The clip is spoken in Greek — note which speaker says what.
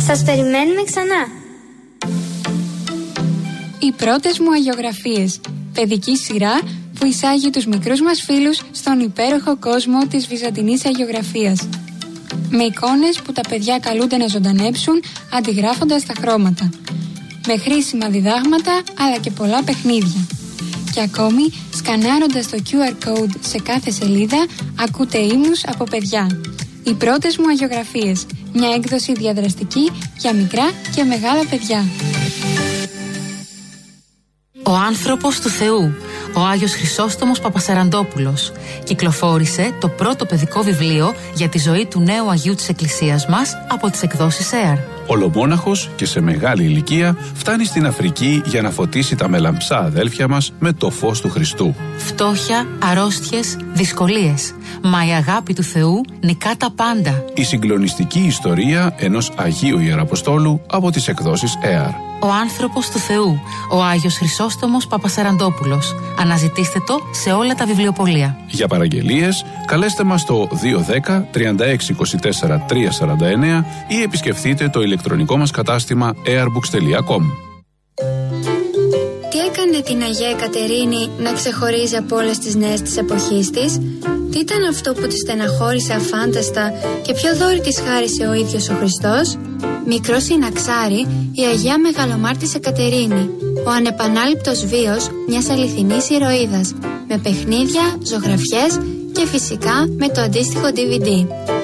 Speaker 1: Σας περιμένουμε ξανά.
Speaker 2: Οι πρώτες μου αγιογραφίες. Παιδική σειρά που εισάγει τους μικρούς μας φίλους στον υπέροχο κόσμο της βυζαντινής αγιογραφίας. Με εικόνες που τα παιδιά καλούνται να ζωντανέψουν αντιγράφοντας τα χρώματα. Με χρήσιμα διδάγματα αλλά και πολλά παιχνίδια. Και ακόμη, σκανάροντας το QR code σε κάθε σελίδα, ακούτε ύμνους από παιδιά. Οι πρώτες μου αγιογραφίες. Μια έκδοση διαδραστική για μικρά και μεγάλα παιδιά.
Speaker 3: Ο άνθρωπος του Θεού, ο Άγιος Χρυσόστομος Παπασαραντόπουλος, κυκλοφόρησε το πρώτο παιδικό βιβλίο για τη ζωή του νέου Αγίου της Εκκλησίας μας από τις εκδόσεις ΕΑΡ.
Speaker 4: Ολομόναχος και σε μεγάλη ηλικία φτάνει στην Αφρική για να φωτίσει τα μελαμψά αδέλφια μας με το φως του Χριστού.
Speaker 3: Φτώχεια, αρρώστιες, δυσκολίες. Μα η αγάπη του Θεού νικά τα πάντα.
Speaker 4: Η συγκλονιστική ιστορία ενός Αγίου Ιεραποστόλου από τις εκδόσεις ΕΑΡ.
Speaker 3: Ο άνθρωπος του Θεού, ο Άγιος Χρυσόστομος Παπασαραντόπουλος. Αναζητήστε το σε όλα τα βιβλιοπωλεία.
Speaker 4: Για παραγγελίες, καλέστε μας στο 210 36 24 349 ή επισκεφτείτε το ηλεκτρονικό μας κατάστημα airbooks.com.
Speaker 1: Τι έκανε την Αγία Εκατερίνη να ξεχωρίζει από όλες τις νέες της εποχής της? Τι ήταν αυτό που τη στεναχώρησε αφάνταστα και ποιο δώρη της χάρισε ο ίδιος ο Χριστός? Μικρό συναξάρι, η Αγία Μεγαλομάρτης Εκατερίνη, ο ανεπανάληπτος βίος μιας αληθινής ηρωίδας, με παιχνίδια, ζωγραφιές και φυσικά με το αντίστοιχο DVD.